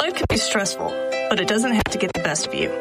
Life can be stressful, but it doesn't have to get the best of you.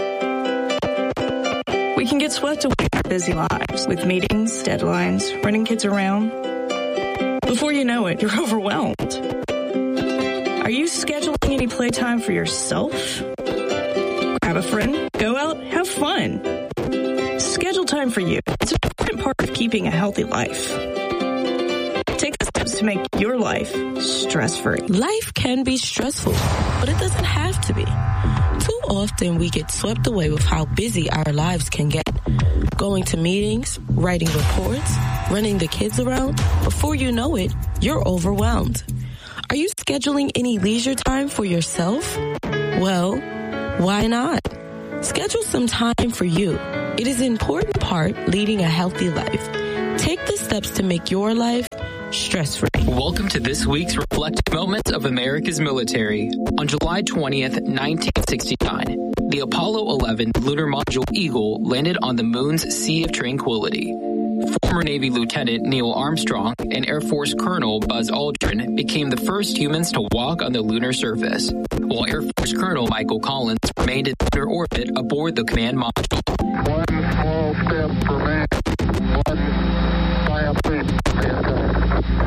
We can get swept away in our busy lives with meetings, deadlines, running kids around. Before you know it, you're overwhelmed. Are you scheduling any playtime for yourself? Grab a friend, go out, have fun. Schedule time for you. It's an important part of keeping a healthy life. Take the steps to make your life stress-free. Life can be stressful, but it doesn't have to be. Too often we get swept away with how busy our lives can get. Going to meetings, writing reports, running the kids around. Before you know it, you're overwhelmed. Are you scheduling any leisure time for yourself? Well, why not? Schedule some time for you. It is an important part leading a healthy life. Take the steps to make your life stress-free. Welcome to this week's Reflective Moments of America's Military. On July 20th, 1969, the Apollo 11 lunar module Eagle landed on the moon's Sea of Tranquility. Former Navy Lieutenant Neil Armstrong and Air Force Colonel Buzz Aldrin became the first humans to walk on the lunar surface, while Air Force Colonel Michael Collins remained in lunar orbit aboard the command module. One small step for man, one giant leap for mankind.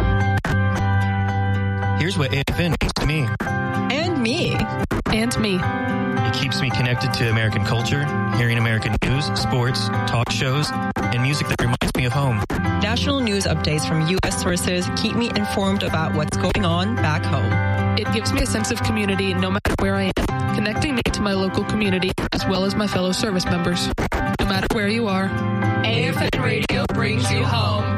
Here's what AFN means to me. And me. And me. It keeps me connected to American culture, hearing American news, sports, talk shows, and music that reminds me of home. National news updates from U.S. sources keep me informed about what's going on back home. It gives me a sense of community no matter where I am, connecting me to my local community as well as my fellow service members. No matter where you are, AFN Radio brings you home.